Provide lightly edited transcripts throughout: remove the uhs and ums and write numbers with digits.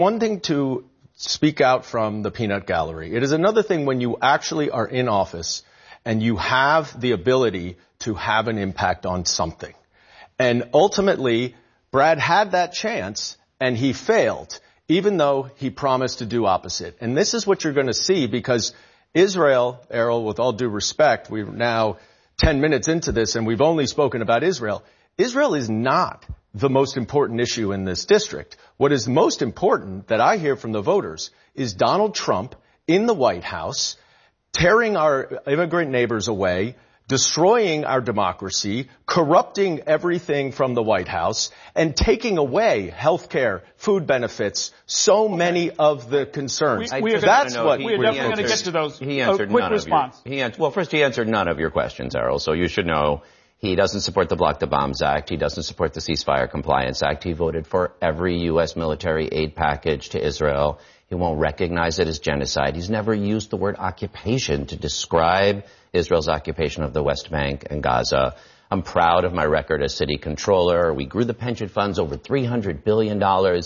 One thing to speak out from the peanut gallery. It is another thing when you actually are in office and you have the ability to have an impact on something. And ultimately, Brad had that chance and he failed, even though he promised to do opposite. And this is what you're going to see because Israel, Errol, with all due respect, we're now 10 minutes into this and we've only spoken about Israel. Israel is not the most important issue in this district. What is most important that I hear from the voters is Donald Trump in the White House, tearing our immigrant neighbors away, destroying our democracy, corrupting everything from the White House, and taking away health care, food benefits, so many of the concerns. We're definitely going to get to those. He answered quick response. First, he answered none of your questions, Errol, so you should know. He doesn't support the Block the Bombs Act. He doesn't support the Ceasefire Compliance Act. He voted for every U.S. military aid package to Israel. He won't recognize it as genocide. He's never used the word occupation to describe Israel's occupation of the West Bank and Gaza. I'm proud of my record as city controller. We grew the pension funds over $300 billion.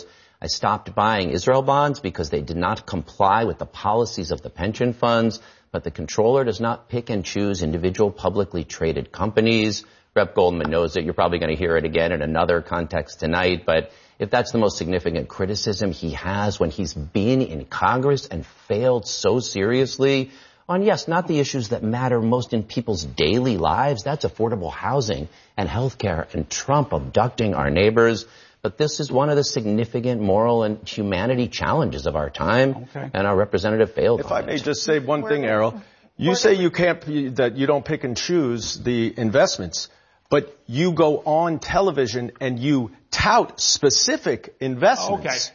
I stopped buying Israel bonds because they did not comply with the policies of the pension funds. But the controller does not pick and choose individual publicly traded companies. Rep. Goldman knows it. You're probably going to hear it again in another context tonight. But if that's the most significant criticism he has when he's been in Congress and failed so seriously on, yes, not the issues that matter most in people's daily lives. That's affordable housing and health care and Trump abducting our neighbors. But this is one of the significant moral and humanity challenges of our time, and our representative failed. If I may just say one thing, Errol, you say that you don't pick and choose the investments, but you go on television and you tout specific investments.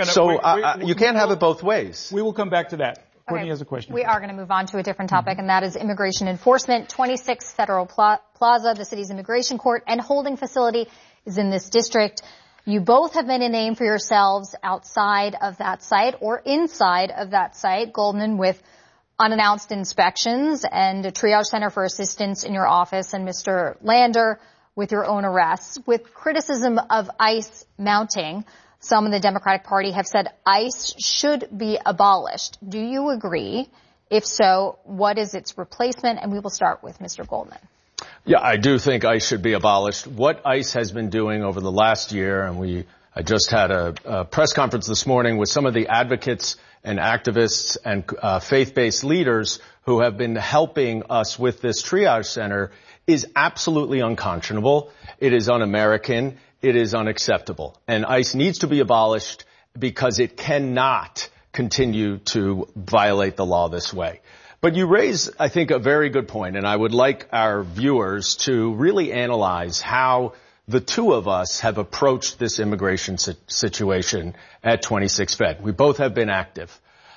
Okay, you can't have it both ways. We will come back to that. Courtney has a question. We are going to move on to a different topic, and that is immigration enforcement. 26 Federal Plaza, the city's immigration court and holding facility, is in this district. You both have made a name for yourselves outside of that site or inside of that site. Goldman with unannounced inspections and a triage center for assistance in your office, and Mr. Lander with your own arrests. With criticism of ICE mounting, some in the Democratic Party have said ICE should be abolished. Do you agree? If so, what is its replacement? And we will start with Mr. Goldman. Yeah, I do think ICE should be abolished. What ICE has been doing over the last year, and I just had a press conference this morning with some of the advocates and activists and faith-based leaders who have been helping us with this triage center, is absolutely unconscionable. It is un-American. It is unacceptable. And ICE needs to be abolished because it cannot continue to violate the law this way. But you raise, I think, a very good point, and I would like our viewers to really analyze how the two of us have approached this immigration situation at 26 Fed. We both have been active.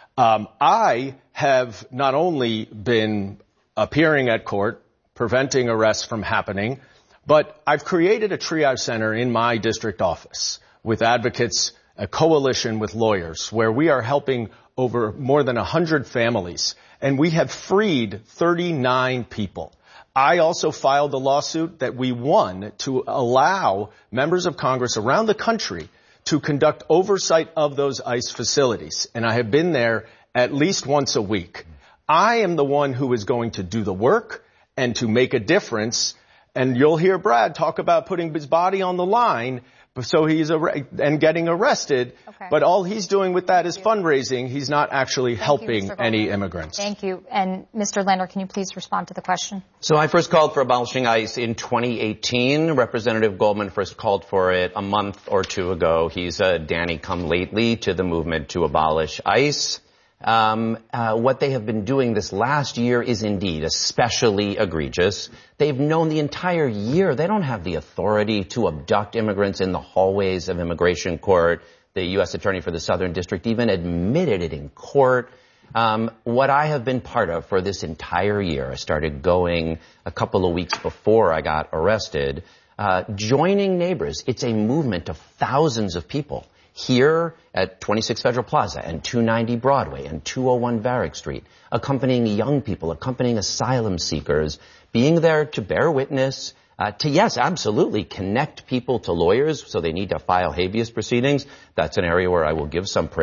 I have not only been appearing at court, preventing arrests from happening, but I've created a triage center in my district office with advocates, a coalition with lawyers, where we are helping over more than 100 families. And we have freed 39 people. I also filed a lawsuit that we won to allow members of Congress around the country to conduct oversight of those ICE facilities. And I have been there at least once a week. I am the one who is going to do the work and to make a difference. And you'll hear Brad talk about putting his body on the line so he's and getting arrested. Okay. But all he's doing with that is fundraising. He's not actually helping any immigrants. Thank you. And Mr. Lander, can you please respond to the question? So I first called for abolishing ICE in 2018. Representative Goldman first called for it a month or two ago. He's a Danny come lately to the movement to abolish ICE. What they have been doing this last year is indeed especially egregious. They've known the entire year they don't have the authority to abduct immigrants in the hallways of immigration court. The U.S. Attorney for the Southern District even admitted it in court. What I have been part of for this entire year, I started going a couple of weeks before I got arrested, joining neighbors. It's a movement of thousands of people here at 26 Federal Plaza and 290 Broadway and 201 Varick Street, accompanying young people, accompanying asylum seekers, being there to bear witness, to, yes, absolutely connect people to lawyers, so they need to file habeas proceedings. That's an area where I will give some